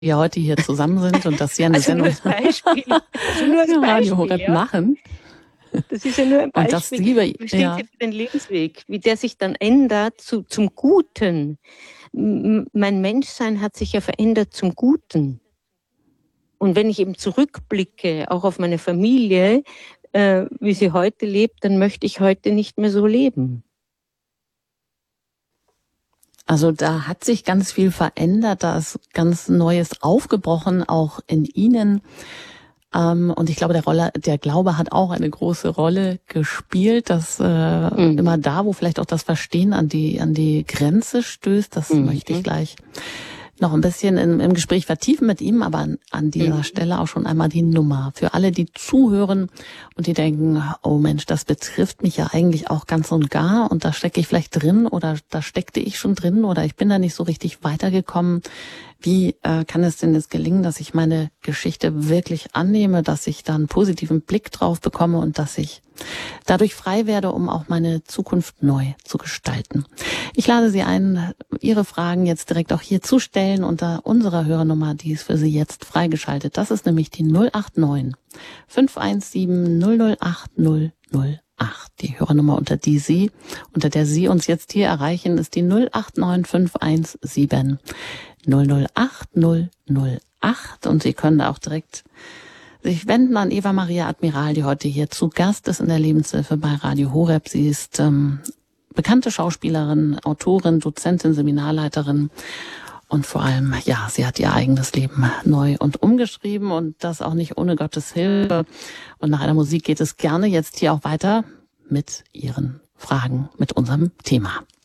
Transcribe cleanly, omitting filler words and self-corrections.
wir heute hier zusammen sind und dass Sie eine Also Sendung nur als Beispiel. Also nur als für Radio Beispiel, Horeb ja. machen. Das ist ja nur ein Und dass Beispiel. Sie, Verstehen ja, Sie den Lebensweg, wie der sich dann ändert zum Guten. Mein Menschsein hat sich ja verändert zum Guten. Und wenn ich eben zurückblicke, auch auf meine Familie, wie sie heute lebt, dann möchte ich heute nicht mehr so leben. also da hat sich ganz viel verändert, da ist ganz Neues aufgebrochen, auch in Ihnen. Und ich glaube, der Glaube hat auch eine große Rolle gespielt, dass immer da, wo vielleicht auch das Verstehen an die Grenze stößt, das möchte ich gleich noch ein bisschen im Gespräch vertiefen mit ihm, aber an dieser Stelle auch schon einmal die Nummer. Für alle, die zuhören und die denken, oh Mensch, das betrifft mich ja eigentlich auch ganz und gar und da stecke ich vielleicht drin oder da steckte ich schon drin oder ich bin da nicht so richtig weitergekommen. Wie kann es denn jetzt gelingen, dass ich meine Geschichte wirklich annehme, dass ich da einen positiven Blick drauf bekomme und dass ich dadurch frei werde, um auch meine Zukunft neu zu gestalten? Ich lade Sie ein, Ihre Fragen jetzt direkt auch hier zu stellen unter unserer Hörernummer, die ist für Sie jetzt freigeschaltet. Das ist nämlich die 089 517 008 008. Die Hörernummer, unter der Sie uns jetzt hier erreichen, ist die 089 517 008 008. Und Sie können da auch direkt sich wenden an Eva Maria Admiral, die heute hier zu Gast ist in der Lebenshilfe bei Radio Horeb. Sie ist bekannte Schauspielerin, Autorin, Dozentin, Seminarleiterin und vor allem, ja, sie hat ihr eigenes Leben neu und umgeschrieben und das auch nicht ohne Gottes Hilfe. Und nach einer Musik geht es gerne jetzt hier auch weiter mit Ihren Fragen, mit unserem Thema.